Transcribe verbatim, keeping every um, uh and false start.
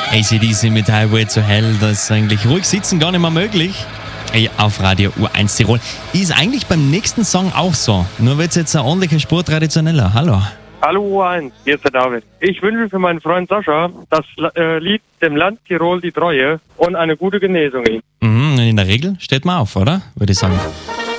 A C D C mit Highway to Hell, das ist eigentlich ruhig sitzen gar nicht mehr möglich. Ey, auf Radio U eins Tirol. Ist eigentlich beim nächsten Song auch so. Nur wird es jetzt eine ordentliche Spur traditioneller. Hallo. Hallo U eins, hier ist der David. Ich wünsche für meinen Freund Sascha das äh, Lied Dem Land Tirol die Treue und eine gute Genesung ihm. Mhm, in der Regel steht man auf, oder? Würde ich sagen.